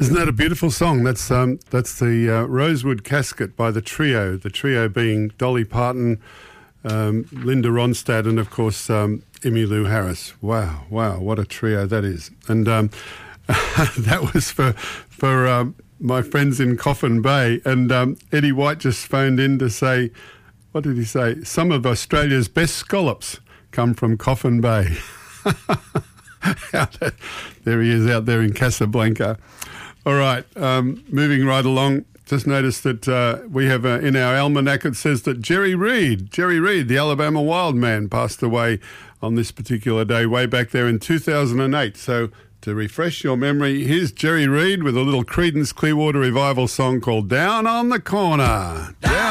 Isn't that a beautiful song? That's the Rosewood Casket by the trio being Dolly Parton, Linda Ronstadt, and of course Emmylou Harris. Wow, what a trio that is. And that was for my friends in Coffin Bay. And Eddie White just phoned in to say, what did he say? Some of Australia's best scallops come from Coffin Bay. There he is out there in Casablanca. All right, moving right along. Just noticed that we have in our almanac, it says that Jerry Reed, the Alabama Wild Man, passed away on this particular day way back there in 2008. So to refresh your memory, here's Jerry Reed with a little Creedence Clearwater Revival song called Down on the Corner. Down